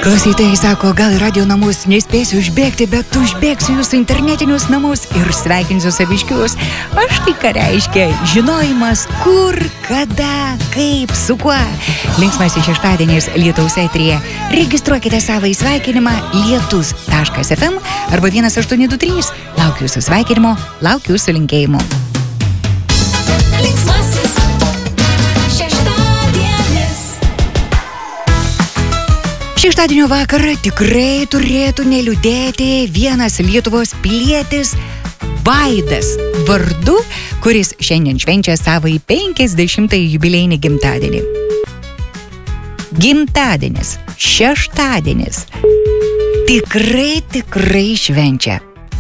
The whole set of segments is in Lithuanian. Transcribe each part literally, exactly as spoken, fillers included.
Klausytojai sako, gal į radio namus nespėsiu užbėgti, bet užbėgsiu jūsų internetinius namus ir sveikinsiu saviškius. Aš tai ką reiškia žinojimas, kur, kada, kaip, su kuo. Linksmasis šeštadienis Lietaus eteryje. Registruokite savo įsveikinimą lietus taškas ef em arba vienas aštuoni du trys. Laukiu jūsų sveikinimo, laukiu jūsų linkėjimų. Linksmasis šeštadienis. Šeštadienio vakarą tikrai turėtų neliūdėti vienas Lietuvos pilietis Vaidas vardu, kuris šiandien švenčia savąjį penkiasdešimtąjį jubiliejinį gimtadienį. Gimtadienis, šeštadienis. Tikrai, tikrai švenčia.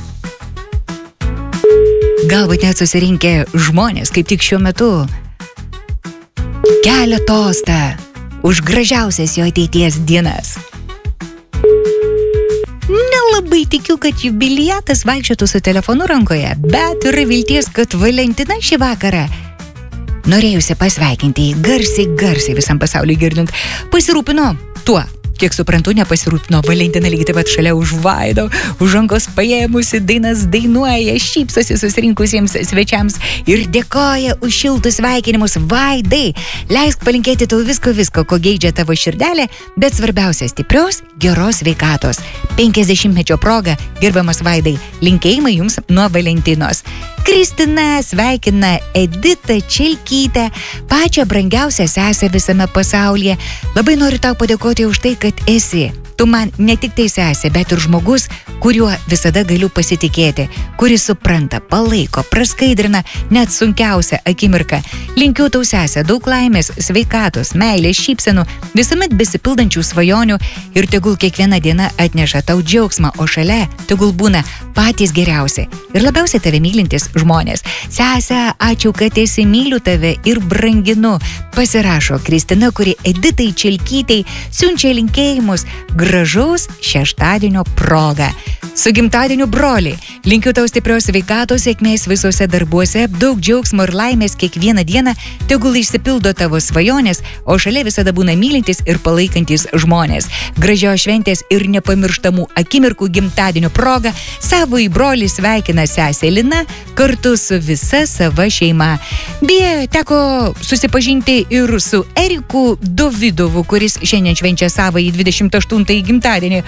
Galbūt net susirinkę žmonės, kaip tik šiuo metu, kelia tostą už gražiausias jo ateities dienas. Nelabai tikiu, kad jubiliatas vaikščiotų su telefonu rankoje, bet yra vilties, kad Valentina šį vakarą, norėjusi pasveikinti jį garsiai, garsiai visam pasauliui girdint, pasirūpino tuo. Kiek suprantu, nepasirūpino Valentina lygiai taip pat šalia už Vaido, už rankos paėmusi dainas dainuoja, šypsosi susirinkusiems svečiams ir dėkoja už šiltus sveikinimus. Vaidai, leisk palinkėti tau visko, visko, ko geidžia tavo širdelė, bet svarbiausia stiprios, geros sveikatos. penkiasdešimtmečio proga, gerbiamas Vaidai, linkėjimai jums nuo Valentinos. Kristina sveikina Editą Čelkytę, pačią brangiausią sesę visame pasaulyje. Labai noriu tau padėkoti už tai, kad esi. Tu man ne tik tai sesė, bet ir žmogus, kuriuo visada galiu pasitikėti, kuris supranta, palaiko, praskaidrina net sunkiausią akimirką. Linkiu tau sesė daug laimės, sveikatos, meilės, šypsenų, visuomet besipildančių svajonių ir tegul kiekviena diena atneša tau džiaugsmą, o šalia tegul būna patys geriausi ir labiausiai tave mylintis žmonės. Sesė, ačiū, kad esi, myliu tave ir branginu. Pasirašo Kristina, kuri Editai Čelkytei siunčia linkėjimus gražaus šeštadienio proga. Su gimtadieniu, broli, linkiu tau stiprios sveikatos, sėkmės visuose darbuose, daug džiaugsmo ir laimės kiekvieną dieną, tegul išsipildo tavo svajonės, o šalia visada būna mylintis ir palaikantis žmonės. Gražios šventės ir nepamirštamų akimirkų gimtadienio proga savo į brolį sveikina sesė Lina kartu su visa sava šeima. Beje, teko susipažinti ir su Eriku Dovidovu, kuris šiandien švenčia savąjį dvidešimt aštuntąjį gimtadienį.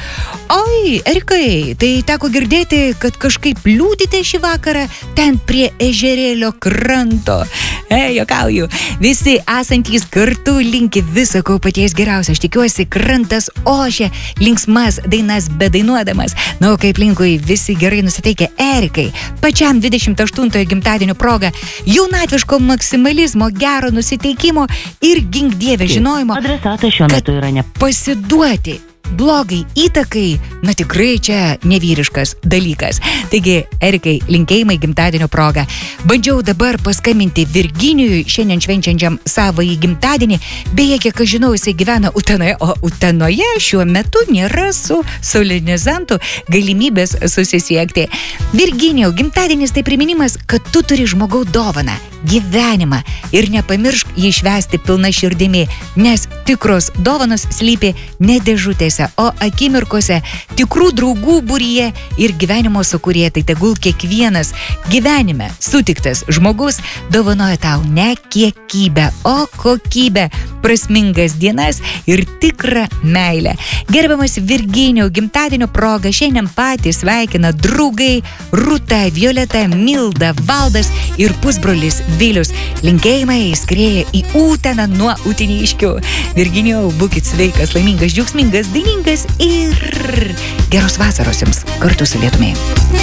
Oi, Erikai, tai teko girdėti, kad kažkaip liūdite šį vakarą ten prie ežerėlio kranto. E, jokauju. Visi esantys kartu linki viso ko paties geriausio. Aš tikiuosi, krantas ošia linksmas dainas bedainuodamas. Na, o kaip linkui visi gerai nusiteikia Erikai. Pačiam dvidešimt aštuntojo gimtadienio proga jaunatviško maksimalizmo, gero nusiteikimo ir gink dieve žinojimo, Adresatas šiuo metu yra ne... pasiduoti blogai įtakai, na tikrai čia nevyriškas dalykas. Taigi, Erikai, linkėjimai gimtadienio proga. Bandžiau dabar paskambinti Virginijui, šiandien švenčiančiam savąjį gimtadienį. Beje, kiek aš žinau, jisai gyvena Utenoje, o Utenoje šiuo metu nėra su solenizantu galimybės susisiekti. Virginijau, gimtadienis tai priminimas, kad tu turi žmogau dovaną, gyvenimą ir nepamiršk jį švęsti pilna širdimi, nes tikros dovanos slypi ne dėžutėse, o akimirkose, tikrų draugų būryje ir gyvenimo sukūrėje. Tai tegul kiekvienas gyvenime sutiktas žmogus dovanoja tau ne kiekybę, o kokybę, prasmingas dienas ir tikrą meilę. Gerbiamas Virginijau, gimtadienio proga šiandien patys sveikina draugai Rūta, Violeta, Milda, Valdas ir pusbrolis Vilius. Linkėjimai skrieja į Uteną nuo uteniškių. Virginijau, būkit sveikas, laimingas, džiaugsmingas, dainingas ir geros vasaros jums kartu su Lietumi.